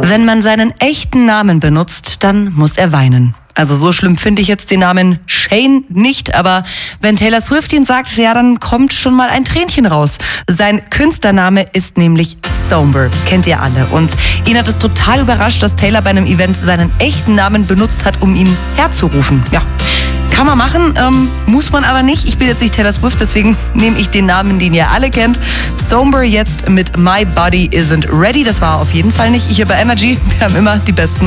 Wenn man seinen echten Namen benutzt, dann muss er weinen. Also so schlimm finde ich jetzt den Namen Shane nicht, aber wenn Taylor Swift ihn sagt, ja, dann kommt schon mal ein Tränchen raus. Sein Künstlername ist nämlich Somber, kennt ihr alle. Und ihn hat es total überrascht, dass Taylor bei einem Event seinen echten Namen benutzt hat, um ihn herzurufen. Ja, kann man machen, muss man aber nicht. Ich bin jetzt nicht Taylor Swift, deswegen nehme ich den Namen, den ihr alle kennt. Somber jetzt mit My Body Isn't Ready. Das war auf jeden Fall nicht ich hier bei Energy. Wir haben immer die besten